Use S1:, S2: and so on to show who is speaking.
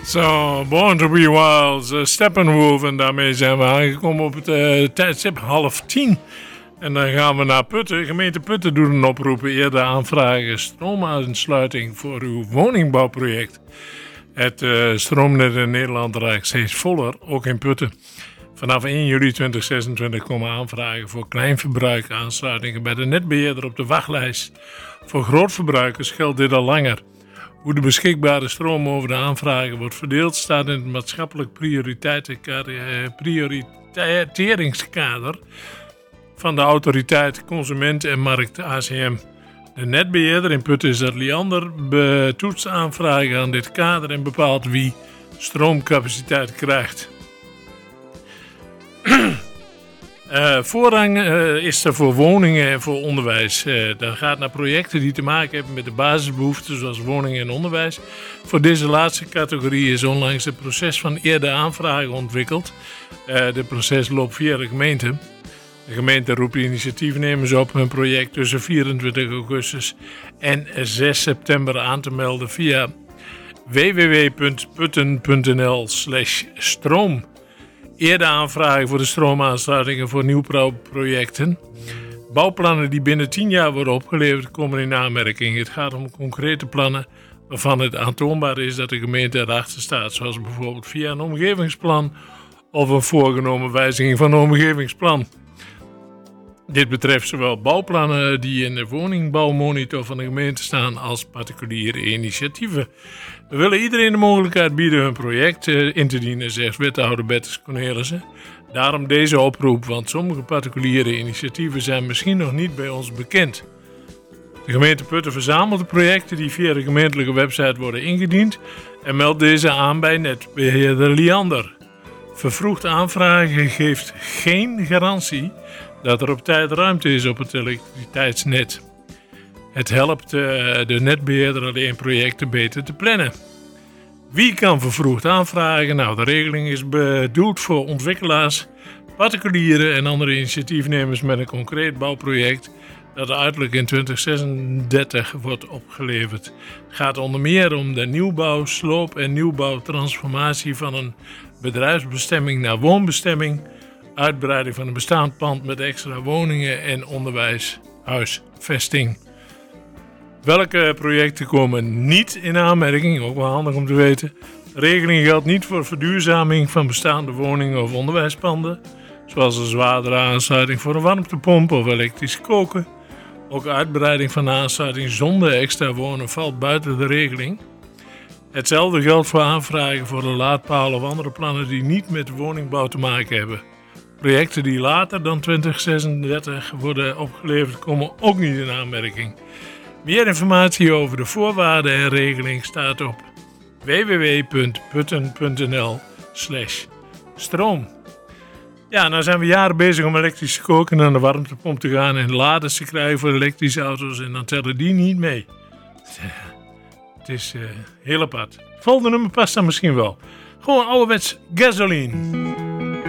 S1: Zo, Born to be Wild, Steppenwolf. En daarmee zijn we aangekomen op het tijdstip 9:30. En dan gaan we naar Putten. Gemeente Putten doet een oproep. Eerder aanvragen stroomaansluiting voor uw woningbouwproject. Het stroomnet in Nederland raakt steeds voller, ook in Putten. Vanaf 1 juli 2026 komen aanvragen voor kleinverbruik aansluitingen bij de netbeheerder op de wachtlijst. Voor grootverbruikers geldt dit al langer. Hoe de beschikbare stroom over de aanvragen wordt verdeeld staat in het maatschappelijk prioriteringskader van de autoriteit Consument en Markt ACM. De netbeheerder in Putten is dat Liander betoetst aanvragen aan dit kader en bepaalt wie stroomcapaciteit krijgt. Voorrang is er voor woningen en voor onderwijs. Dat gaat naar projecten die te maken hebben met de basisbehoeften zoals woningen en onderwijs. Voor deze laatste categorie is onlangs het proces van eerder aanvragen ontwikkeld. Dit proces loopt via de gemeente. De gemeente roept initiatiefnemers op hun project tussen 24 augustus en 6 september aan te melden via www.putten.nl/stroom. Eerder aanvragen voor de stroomaansluitingen voor nieuwbouwprojecten. Bouwplannen die binnen 10 jaar worden opgeleverd komen in aanmerking. Het gaat om concrete plannen waarvan het aantoonbaar is dat de gemeente erachter staat. Zoals bijvoorbeeld via een omgevingsplan of een voorgenomen wijziging van een omgevingsplan. Dit betreft zowel bouwplannen die in de woningbouwmonitor van de gemeente staan als particuliere initiatieven. We willen iedereen de mogelijkheid bieden hun project in te dienen, zegt wethouder Bertus Cornelissen. Daarom deze oproep, want sommige particuliere initiatieven zijn misschien nog niet bij ons bekend. De gemeente Putten verzamelt de projecten die via de gemeentelijke website worden ingediend en meldt deze aan bij netbeheerder Liander. Vervroegd aanvragen geeft geen garantie dat er op tijd ruimte is op het elektriciteitsnet. Het helpt de netbeheerder alleen projecten beter te plannen. Wie kan vervroegd aanvragen? Nou, de regeling is bedoeld voor ontwikkelaars, particulieren en andere initiatiefnemers met een concreet bouwproject dat uiterlijk in 2036 wordt opgeleverd. Het gaat onder meer om de nieuwbouw, sloop en nieuwbouwtransformatie van een bedrijfsbestemming naar woonbestemming, uitbreiding van een bestaand pand met extra woningen en onderwijshuisvesting. Welke projecten komen niet in aanmerking? Ook wel handig om te weten. De regeling geldt niet voor verduurzaming van bestaande woningen of onderwijspanden, zoals een zwaardere aansluiting voor een warmtepomp of elektrisch koken. Ook uitbreiding van de aansluiting zonder extra wonen valt buiten de regeling. Hetzelfde geldt voor aanvragen voor een laadpaal of andere plannen die niet met woningbouw te maken hebben. Projecten die later dan 2036 worden opgeleverd komen ook niet in aanmerking. Meer informatie over de voorwaarden en regeling staat op www.putten.nl/stroom. Ja, nou zijn we jaren bezig om elektrisch te koken en aan de warmtepomp te gaan en laders te krijgen voor elektrische auto's en dan tellen die niet mee. Het is heel apart. Het volgende nummer past dan misschien wel. Gewoon ouderwets gasoline.